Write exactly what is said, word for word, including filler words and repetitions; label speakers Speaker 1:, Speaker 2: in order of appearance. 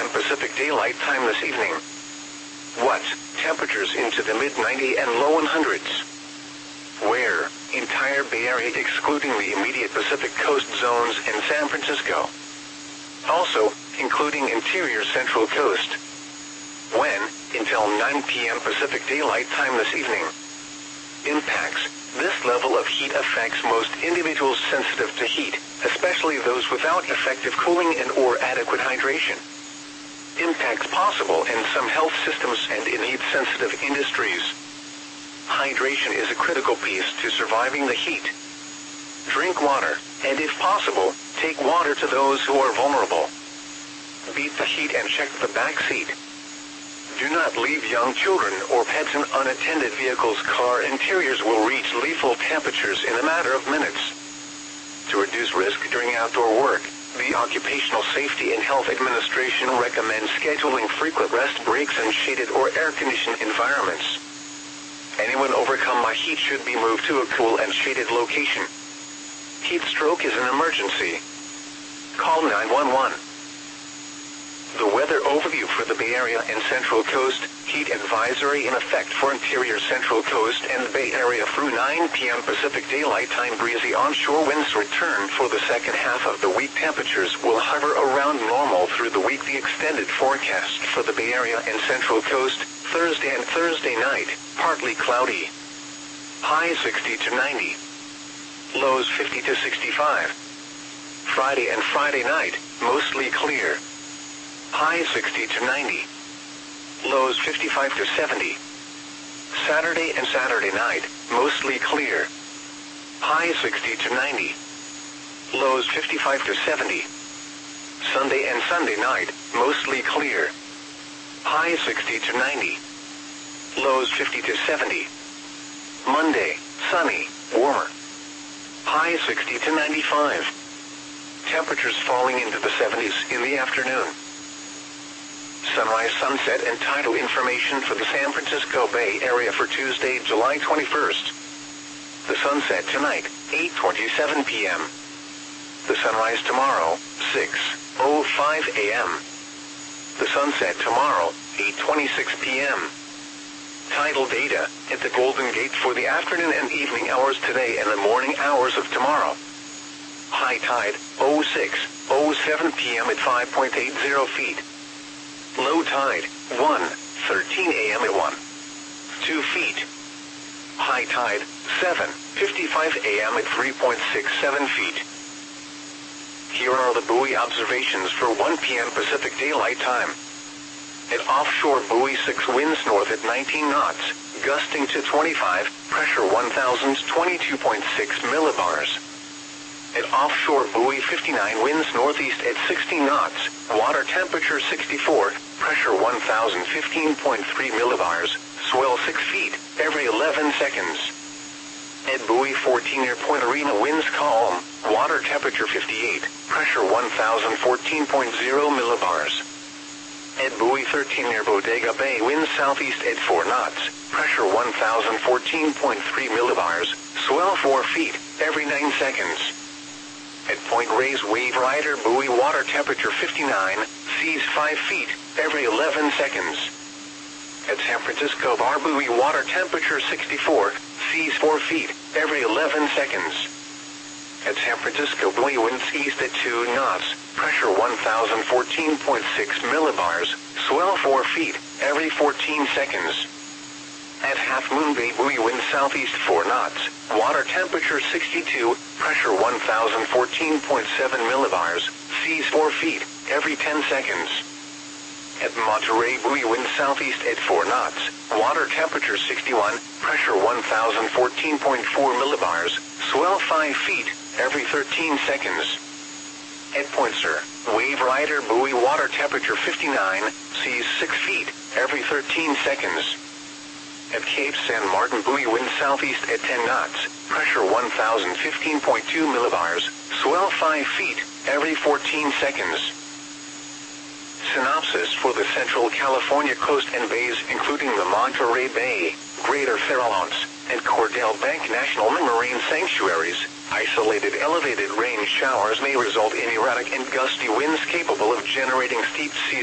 Speaker 1: m Pacific Daylight Time this evening. What? Temperatures into the mid nineties and low one hundreds. Where? Entire Bay Area excluding the immediate Pacific Coast zones and San Francisco. Also, including interior Central Coast. When? Until nine p m Pacific Daylight Time this evening. Impacts. This level of heat affects most individuals sensitive to heat, especially those without effective cooling and or adequate hydration. Impacts possible in some health systems and in heat-sensitive industries. Hydration is a critical piece to surviving the heat. Drink water, and if possible, take water to those who are vulnerable. Beat the heat and check the back seat. Do not leave young children or pets in unattended vehicles. Car interiors will reach lethal temperatures in a matter of minutes. To reduce risk during outdoor work, the Occupational Safety and Health Administration recommends scheduling frequent rest breaks in shaded or air-conditioned environments. Anyone overcome by heat should be moved to a cool and shaded location. Heat stroke is an emergency. Call nine one one. The weather overview for the Bay Area and Central Coast. Heat advisory in effect for interior Central Coast and the Bay Area through nine p m Pacific Daylight Time. Breezy onshore winds return for the second half of the week. Temperatures will hover around normal through the week. The extended forecast for the Bay Area and Central Coast. Thursday and Thursday night, partly cloudy. High sixty to ninety. Lows fifty to sixty-five. Friday and Friday night, mostly clear. High sixty to ninety. Lows fifty-five to seventy. Saturday and Saturday night, mostly clear. High sixty to ninety. Lows fifty-five to seventy. Sunday and Sunday night, mostly clear. High sixty to ninety. Lows fifty to seventy. Monday, sunny, warmer. High sixty to ninety-five. Temperatures falling into the seventies in the afternoon. Sunrise, sunset, and tidal information for the San Francisco Bay Area for Tuesday, July twenty-first. The sunset tonight, eight twenty-seven p m The sunrise tomorrow, six oh five a m The sunset tomorrow, eight twenty-six p m Tidal data at the Golden Gate for the afternoon and evening hours today and the morning hours of tomorrow. High tide, oh six oh seven p m at five point eight zero feet. Low tide, one thirteen a m at one point two feet. High tide, seven fifty-five a m at three point six seven feet. Here are the buoy observations for one p m Pacific Daylight Time. At offshore buoy six, winds north at nineteen knots, gusting to twenty-five, pressure one thousand twenty-two point six millibars. At offshore buoy fifty-nine, winds northeast at sixteen knots, water temperature sixty-four, pressure one thousand fifteen point three millibars, swell six feet every eleven seconds. At buoy fourteen near Point Arena, winds calm, water temperature fifty-eight, pressure one thousand fourteen point zero millibars. At buoy thirteen near Bodega Bay, winds southeast at four knots, pressure one thousand fourteen point three millibars, swell four feet every nine seconds. At Point Reyes, Wave Rider buoy, water temperature fifty-nine, seas five feet every eleven seconds. At San Francisco Bar buoy, water temperature sixty-four, seas four feet every eleven seconds. At San Francisco buoy, winds east at two knots, pressure one thousand fourteen point six millibars, swell four feet every fourteen seconds. At Half Moon Bay buoy, wind southeast four knots, water temperature sixty-two, pressure one thousand fourteen point seven millibars, seas four feet every ten seconds. At Monterey buoy, wind southeast at four knots, water temperature sixty-one, pressure one thousand fourteen point four millibars, swell five feet every thirteen seconds. At Point Sur, Wave Rider buoy, water temperature fifty-nine, seas six feet every thirteen seconds. At Cape San Martin buoy, wind southeast at ten knots, pressure one thousand fifteen point two millibars, swell five feet every fourteen seconds. Synopsis for the Central California coast and bays, including the Monterey Bay, Greater Farallones, and Cordell Bank National Marine Sanctuaries. Isolated elevated rain showers may result in erratic and gusty winds capable of generating steep seas.